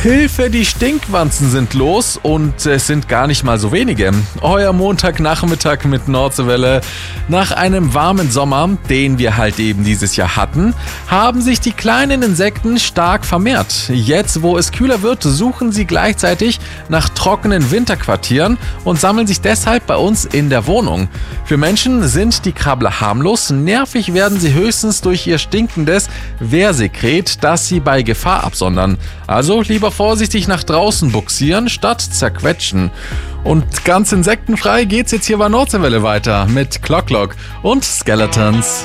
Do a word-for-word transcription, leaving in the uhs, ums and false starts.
Hilfe, die Stinkwanzen sind los und es sind gar nicht mal so wenige. Euer Montagnachmittag mit Nordseewelle. Nach einem warmen Sommer, den wir halt eben dieses Jahr hatten, haben sich die kleinen Insekten stark vermehrt. Jetzt, wo es kühler wird, suchen sie gleichzeitig nach trockenen Winterquartieren und sammeln sich deshalb bei uns in der Wohnung. Für Menschen sind die Krabbler harmlos, nervig werden sie höchstens durch ihr stinkendes Wehrsekret, das sie bei Gefahr absondern. Also lieber vorsichtig nach draußen buxieren, statt zerquetschen. Und ganz insektenfrei geht's jetzt hier bei Nordseewelle weiter mit Clock Clock und Skeletons.